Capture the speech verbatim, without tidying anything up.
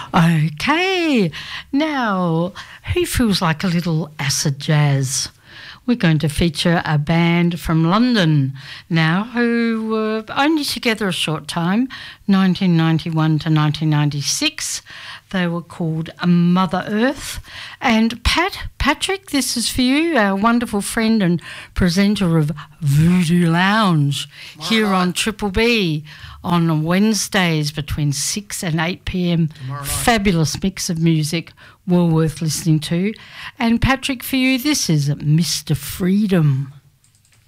Okay, now who feels like a little acid jazz? We're going to feature a band from London now who were only together a short time, nineteen ninety-one to nineteen ninety-six. They were called Mother Earth. And Pat, Patrick, this is for you, our wonderful friend and presenter of Voodoo Lounge Tomorrow here night on Triple B on Wednesdays between six and eight p.m. Fabulous mix of music, well worth listening to. And Patrick, for you, this is Mister Freedom.